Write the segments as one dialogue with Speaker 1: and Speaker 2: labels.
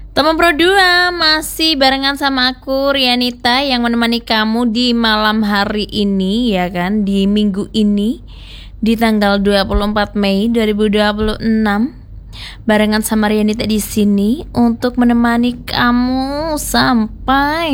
Speaker 1: Teman Pro 2 masih barengan sama aku Rianita yang menemani kamu di malam hari ini ya kan, di minggu ini di tanggal 24 Mei 2026. Barengan sama Rianita di sini untuk menemani kamu sampai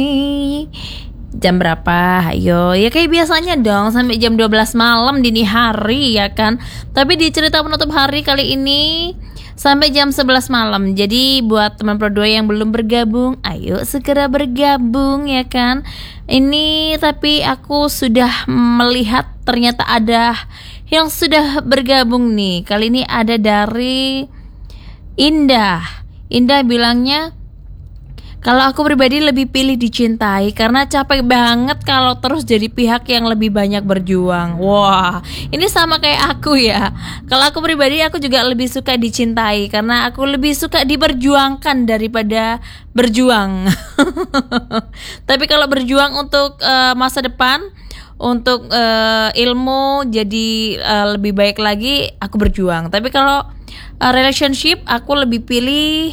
Speaker 1: jam berapa? Ayo, ya kayak biasanya dong, sampai jam 12 malam dini hari ya kan. Tapi di cerita penutup hari kali ini sampai jam 11 malam. Jadi buat teman Pro 2 yang belum bergabung, ayo segera bergabung ya kan. Ini tapi aku sudah melihat ternyata ada yang sudah bergabung nih. Kali ini ada dari Indah. Indah bilangnya, kalau aku pribadi lebih pilih dicintai karena capek banget kalau terus jadi pihak yang lebih banyak berjuang. Wah, ini sama kayak aku ya. Kalau aku pribadi aku juga lebih suka dicintai karena aku lebih suka diperjuangkan daripada berjuang. Tapi kalau berjuang untuk masa depan, untuk ilmu jadi lebih baik lagi, aku berjuang. Tapi kalau relationship aku lebih pilih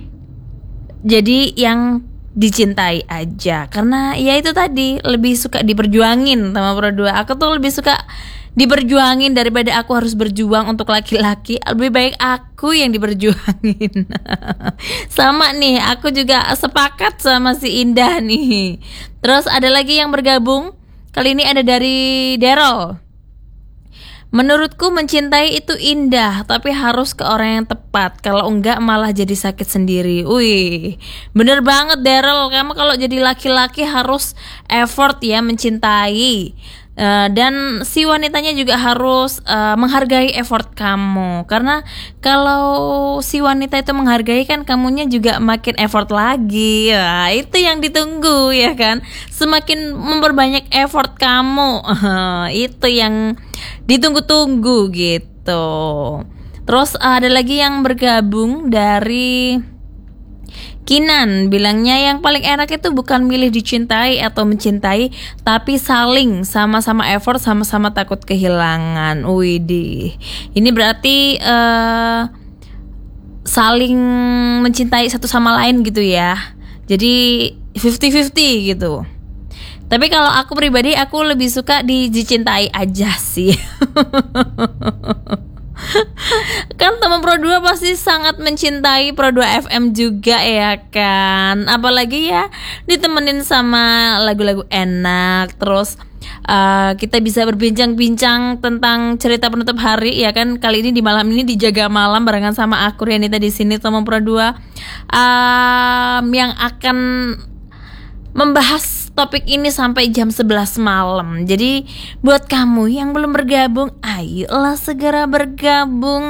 Speaker 1: jadi yang dicintai aja, karena ya itu tadi, lebih suka diperjuangin sama Pro 2. Aku tuh lebih suka diperjuangin daripada aku harus berjuang untuk laki-laki. Lebih baik aku yang diperjuangin. Sama nih, aku juga sepakat sama si Indah nih. Terus ada lagi yang bergabung. Kali ini ada dari Daryl. Menurutku mencintai itu indah, tapi harus ke orang yang tepat. Kalau enggak malah jadi sakit sendiri. Wih, bener banget Daryl. Kamu kalau jadi laki-laki harus effort ya mencintai. Dan si wanitanya juga harus menghargai effort kamu. Karena kalau si wanita itu menghargai kan, kamunya juga makin effort lagi. Nah, itu yang ditunggu ya kan. Semakin memperbanyak effort kamu, itu yang ditunggu-tunggu gitu. Terus ada lagi yang bergabung dari Kinan, bilangnya yang paling enak itu bukan milih dicintai atau mencintai, tapi saling sama-sama effort, sama-sama takut kehilangan. Widih, ini berarti saling mencintai satu sama lain gitu ya. Jadi 50-50 gitu. Tapi kalau aku pribadi, aku lebih suka dicintai aja sih. Kan teman Pro 2 pasti sangat mencintai Pro 2 FM juga ya kan. Apalagi ya ditemenin sama lagu-lagu enak. Terus kita bisa berbincang-bincang tentang cerita penutup hari ya kan. Kali ini di malam ini dijaga malam barengan sama aku Rianita di sini, teman Pro 2 yang akan membahas topik ini sampai jam 11 malam. Jadi buat kamu yang belum bergabung, ayolah segera bergabung.